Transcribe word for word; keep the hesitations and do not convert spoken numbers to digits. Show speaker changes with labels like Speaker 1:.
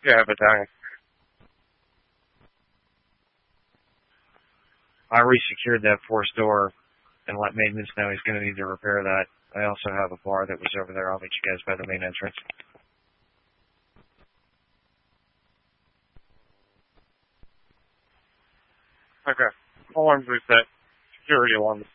Speaker 1: Yeah, but I, I resecured that forced door and let maintenance know he's going to need to repair that. I also have a bar that was over there. I'll meet you guys by the main entrance. Okay. Alarms reset. Security alarm.